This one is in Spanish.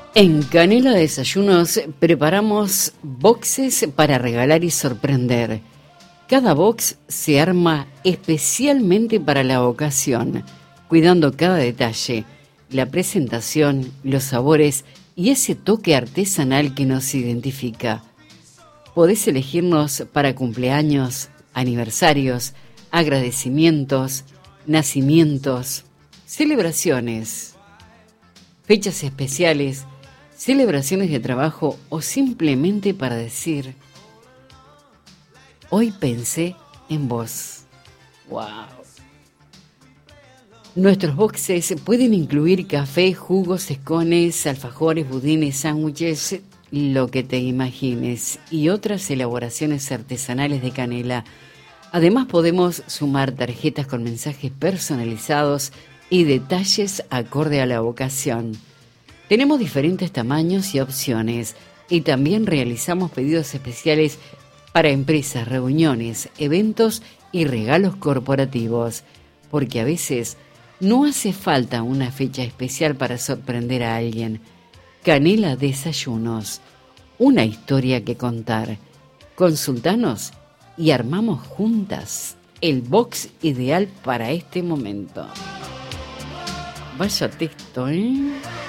En Canela Desayunos preparamos boxes para regalar y sorprender. Cada box se arma especialmente para la ocasión, cuidando cada detalle, la presentación, los sabores y ese toque artesanal que nos identifica. Podés elegirnos para cumpleaños, aniversarios, agradecimientos, nacimientos, celebraciones, fechas especiales, celebraciones de trabajo o simplemente para decir: hoy pensé en vos. ¡Wow! Nuestros boxes pueden incluir café, jugos, escones, alfajores, budines, sándwiches, lo que te imagines, y otras elaboraciones artesanales de canela. Además podemos sumar tarjetas con mensajes personalizados y detalles acorde a la ocasión. Tenemos diferentes tamaños y opciones y también realizamos pedidos especiales para empresas, reuniones, eventos y regalos corporativos, porque a veces no hace falta una fecha especial para sorprender a alguien. Canela Desayunos, una historia que contar. Consultanos y armamos juntas el box ideal para este momento. Vaya texto, ¿eh?